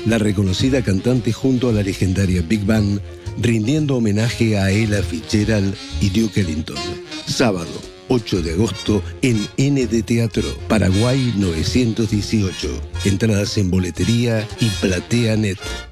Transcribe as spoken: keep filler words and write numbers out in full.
la reconocida cantante junto a la legendaria Big Band, rindiendo homenaje a Ella Fitzgerald y Duke Ellington. Sábado, ocho de agosto, en N D Teatro, Paraguay novecientos dieciocho. Entradas en boletería y Platea Net.